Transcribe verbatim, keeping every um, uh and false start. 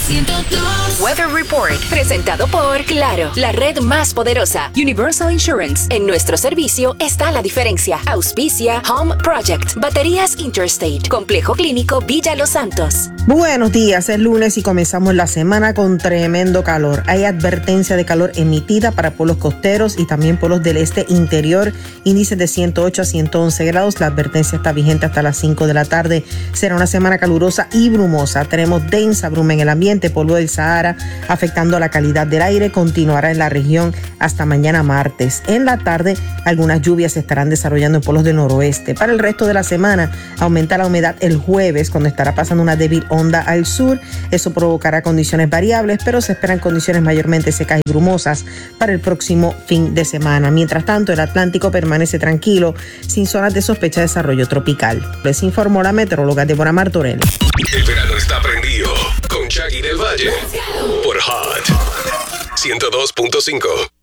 ciento dos. Weather Report, presentado por Claro, la red más poderosa. Universal Insurance. En nuestro servicio está la diferencia. Auspicia Home Project. Baterías Interstate. Complejo Clínico Villa Los Santos. Buenos días, es lunes y comenzamos la semana con tremendo calor. Hay advertencia de calor emitida para pueblos costeros y también pueblos del este interior. Índices de ciento ocho a ciento once grados. La advertencia está vigente hasta las cinco de la tarde. Será una semana calurosa y brumosa. Tenemos densa bruma en el ambiente, polvo del Sahara afectando la calidad del aire. Continuará en la región hasta mañana martes. En la tarde, algunas lluvias se estarán desarrollando en pueblos del noroeste. Para el resto de la semana, aumenta la humedad el jueves, cuando estará pasando una débil onda al sur. Eso provocará condiciones variables, pero se esperan condiciones mayormente secas y brumosas para el próximo fin de semana. Mientras tanto, el Atlántico permanece tranquilo, sin zonas de sospecha de desarrollo tropical. Les informó la meteoróloga Deborah Martorell. El verano está prendido con Jackie del Valle por Hot ciento dos punto cinco.